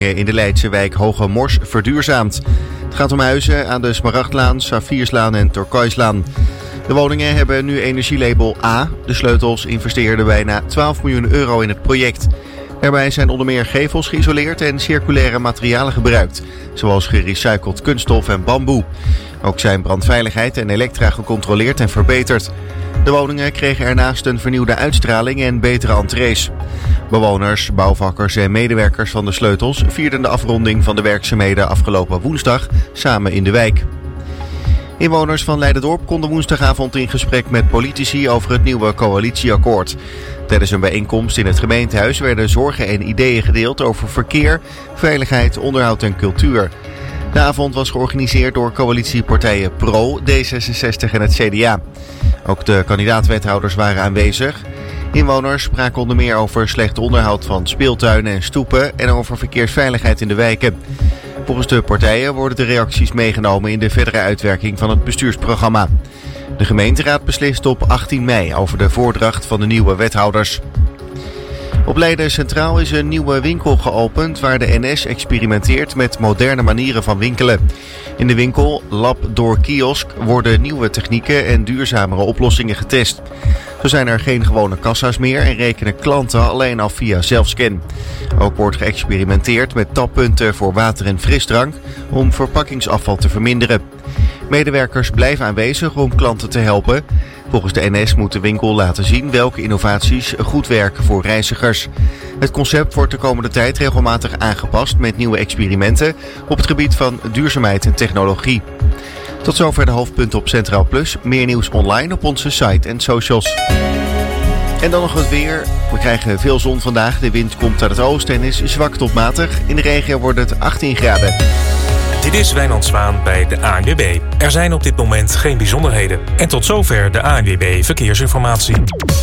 in de Leidse wijk Hoge Mors verduurzaamd. Het gaat om huizen aan de Smaragdlaan, Saphierslaan en Turkooislaan. De woningen hebben nu energielabel A. De Sleutels investeerden bijna 12 miljoen euro in het project. Daarbij zijn onder meer gevels geïsoleerd en circulaire materialen gebruikt, zoals gerecycled kunststof en bamboe. Ook zijn brandveiligheid en elektra gecontroleerd en verbeterd. De woningen kregen ernaast een vernieuwde uitstraling en betere entrees. Bewoners, bouwvakkers en medewerkers van de Sleutels vierden de afronding van de werkzaamheden afgelopen woensdag samen in de wijk. Inwoners van Leiderdorp konden woensdagavond in gesprek met politici over het nieuwe coalitieakkoord. Tijdens een bijeenkomst in het gemeentehuis werden zorgen en ideeën gedeeld over verkeer, veiligheid, onderhoud en cultuur. De avond was georganiseerd door coalitiepartijen PRO, D66 en het CDA. Ook de kandidaat-wethouders waren aanwezig. Inwoners spraken onder meer over slecht onderhoud van speeltuinen en stoepen en over verkeersveiligheid in de wijken. Volgens de partijen worden de reacties meegenomen in de verdere uitwerking van het bestuursprogramma. De gemeenteraad beslist op 18 mei over de voordracht van de nieuwe wethouders. Op Leiden Centraal is een nieuwe winkel geopend waar de NS experimenteert met moderne manieren van winkelen. In de winkel Lab door Kiosk worden nieuwe technieken en duurzamere oplossingen getest. Zo zijn er geen gewone kassa's meer en rekenen klanten alleen af via zelfscan. Ook wordt geëxperimenteerd met tappunten voor water en frisdrank om verpakkingsafval te verminderen. Medewerkers blijven aanwezig om klanten te helpen. Volgens de NS moet de winkel laten zien welke innovaties goed werken voor reizigers. Het concept wordt de komende tijd regelmatig aangepast met nieuwe experimenten op het gebied van duurzaamheid en technologie. Tot zover de hoofdpunten op Centraal Plus. Meer nieuws online op onze site en socials. En dan nog het weer. We krijgen veel zon vandaag. De wind komt uit het oosten en is zwak tot matig. In de regio wordt het 18 graden. Dit is Wijnand Zwaan bij de ANWB. Er zijn op dit moment geen bijzonderheden. En tot zover de ANWB Verkeersinformatie.